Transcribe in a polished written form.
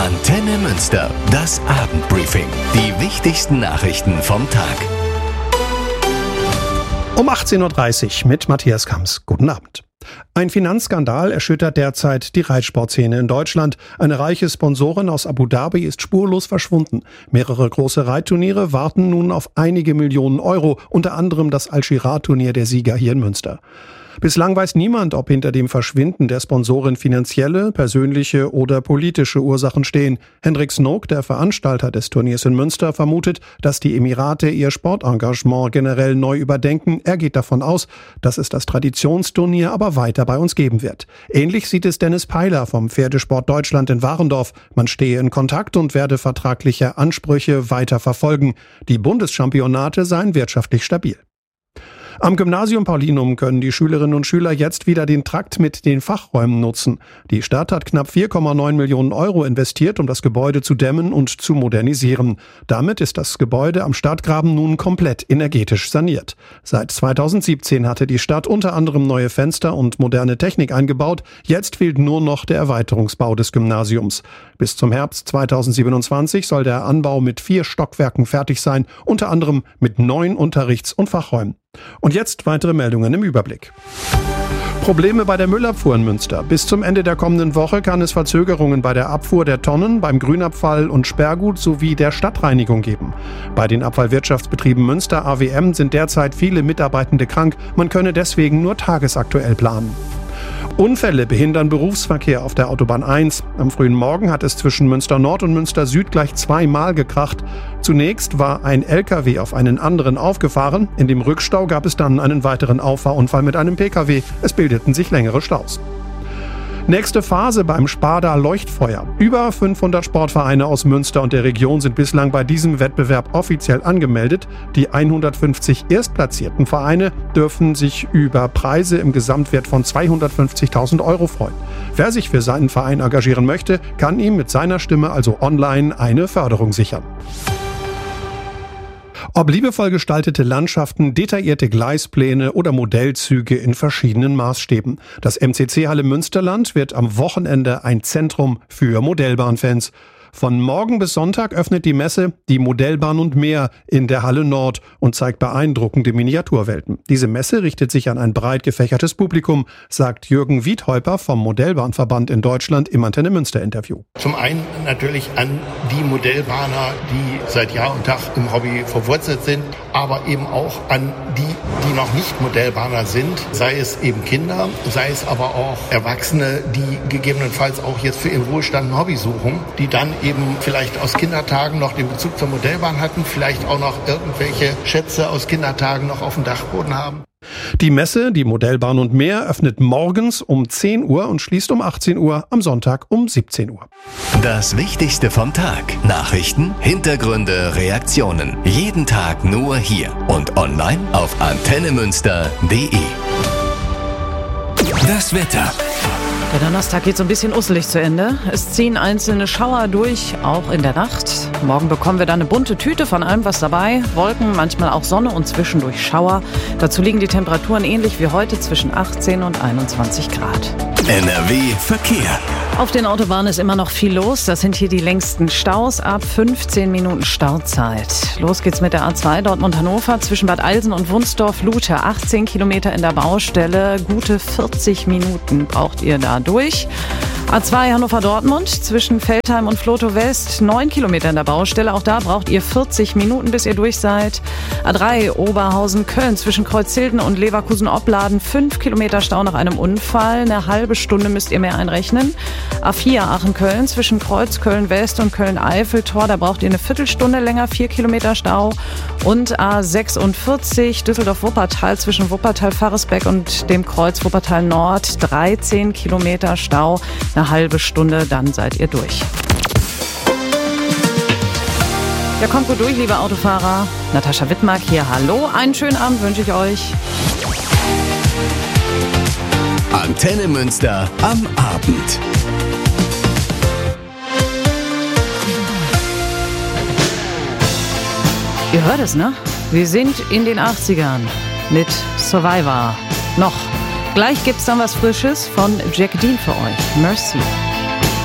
Antenne Münster, das Abendbriefing. Die wichtigsten Nachrichten vom Tag. Um 18.30 Uhr mit Matthias Kamps. Guten Abend. Ein Finanzskandal erschüttert derzeit die Reitsportszene in Deutschland. Eine reiche Sponsorin aus Abu Dhabi ist spurlos verschwunden. Mehrere große Reitturniere warten nun auf einige Millionen Euro, unter anderem das Al-Shirah-Turnier der Sieger hier in Münster. Bislang weiß niemand, ob hinter dem Verschwinden der Sponsorin finanzielle, persönliche oder politische Ursachen stehen. Hendrik Snook, der Veranstalter des Turniers in Münster, vermutet, dass die Emirate ihr Sportengagement generell neu überdenken. Er geht davon aus, dass es das Traditionsturnier aber weiter bei uns geben wird. Ähnlich sieht es Dennis Peiler vom Pferdesport Deutschland in Warendorf. Man stehe in Kontakt und werde vertragliche Ansprüche weiter verfolgen. Die Bundeschampionate seien wirtschaftlich stabil. Am Gymnasium Paulinum können die Schülerinnen und Schüler jetzt wieder den Trakt mit den Fachräumen nutzen. Die Stadt hat knapp 4,9 Millionen Euro investiert, um das Gebäude zu dämmen und zu modernisieren. Damit ist das Gebäude am Stadtgraben nun komplett energetisch saniert. Seit 2017 hatte die Stadt unter anderem neue Fenster und moderne Technik eingebaut. Jetzt fehlt nur noch der Erweiterungsbau des Gymnasiums. Bis zum Herbst 2027 soll der Anbau mit 4 Stockwerken fertig sein, unter anderem mit 9 Unterrichts- und Fachräumen. Und jetzt weitere Meldungen im Überblick. Probleme bei der Müllabfuhr in Münster. Bis zum Ende der kommenden Woche kann es Verzögerungen bei der Abfuhr der Tonnen, beim Grünabfall und Sperrgut sowie der Stadtreinigung geben. Bei den Abfallwirtschaftsbetrieben Münster AWM sind derzeit viele Mitarbeitende krank. Man könne deswegen nur tagesaktuell planen. Unfälle behindern Berufsverkehr auf der Autobahn 1. Am frühen Morgen hat es zwischen Münster Nord und Münster Süd gleich 2-mal gekracht. Zunächst war ein LKW auf einen anderen aufgefahren. In dem Rückstau gab es dann einen weiteren Auffahrunfall mit einem PKW. Es bildeten sich längere Staus. Nächste Phase beim Sparda Leuchtfeuer. Über 500 Sportvereine aus Münster und der Region sind bislang bei diesem Wettbewerb offiziell angemeldet. Die 150 erstplatzierten Vereine dürfen sich über Preise im Gesamtwert von 250.000 Euro freuen. Wer sich für seinen Verein engagieren möchte, kann ihm mit seiner Stimme also online eine Förderung sichern. Ob liebevoll gestaltete Landschaften, detaillierte Gleispläne oder Modellzüge in verschiedenen Maßstäben. Das MCC Halle Münsterland wird am Wochenende ein Zentrum für Modellbahnfans. Von morgen bis Sonntag öffnet die Messe die Modellbahn und mehr in der Halle Nord und zeigt beeindruckende Miniaturwelten. Diese Messe richtet sich an ein breit gefächertes Publikum, sagt Jürgen Wiedhäuper vom Modellbahnverband in Deutschland im Antenne Münster Interview. Zum einen natürlich an die Modellbahner, die seit Jahr und Tag im Hobby verwurzelt sind, aber eben auch an die noch nicht Modellbahner sind, sei es eben Kinder, sei es aber auch Erwachsene, die gegebenenfalls auch jetzt für ihren Wohlstand ein Hobby suchen, die dann eben vielleicht aus Kindertagen noch den Bezug zur Modellbahn hatten, vielleicht auch noch irgendwelche Schätze aus Kindertagen noch auf dem Dachboden haben. Die Messe, die Modellbahn und mehr, öffnet morgens um 10 Uhr und schließt um 18 Uhr, am Sonntag um 17 Uhr. Das Wichtigste vom Tag. Nachrichten, Hintergründe, Reaktionen. Jeden Tag nur hier und online auf antennemünster.de. Das Wetter. Der Donnerstag geht so ein bisschen usselig zu Ende. Es ziehen einzelne Schauer durch, auch in der Nacht. Morgen bekommen wir dann eine bunte Tüte von allem was dabei. Wolken, manchmal auch Sonne und zwischendurch Schauer. Dazu liegen die Temperaturen ähnlich wie heute zwischen 18 und 21 Grad. NRW Verkehr. Auf den Autobahnen ist immer noch viel los. Das sind hier die längsten Staus ab 15 Minuten Stauzeit. Los geht's mit der A2 Dortmund-Hannover zwischen Bad Eilsen und Wunstorf-Lute. 18 Kilometer in der Baustelle. Gute 40 Minuten braucht ihr da durch. A2 Hannover-Dortmund zwischen Veltheim und Flotow West. 9 Kilometer in der Baustelle. Auch da braucht ihr 40 Minuten, bis ihr durch seid. A3 Oberhausen-Köln zwischen Kreuzhilden und Leverkusen-Opladen. 5 Kilometer Stau nach einem Unfall. Eine halbe Stunde müsst ihr mehr einrechnen. A4 Aachen-Köln zwischen Kreuz-Köln-West und Köln-Eiffeltor. Da braucht ihr eine Viertelstunde länger, 4 Kilometer Stau. Und A46 Düsseldorf-Wuppertal zwischen Wuppertal-Faresbeck und dem Kreuz Wuppertal-Nord. 13 Kilometer Stau, eine halbe Stunde, dann seid ihr durch. Ja, kommt gut durch, liebe Autofahrer. Natascha Wittmark hier, hallo. Einen schönen Abend wünsche ich euch. Antenne Münster am Abend. Ihr hört es, ne? Wir sind in den 80ern mit Survivor. Noch. Gleich gibt's dann was Frisches von Jack Dean für euch. Mercy.